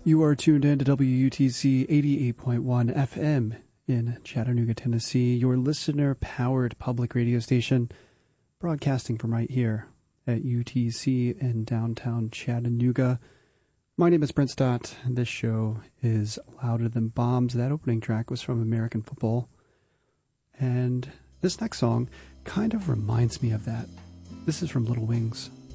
You are tuned in to WUTC 88.1 FM in Chattanooga, Tennessee, your listener-powered public radio station, broadcasting from right here at UTC in downtown Chattanooga. My name is Brent Stott, and this show is Louder Than Bombs. That opening track was from American Football, and this next song kind of reminds me of that. This is from Little Wings.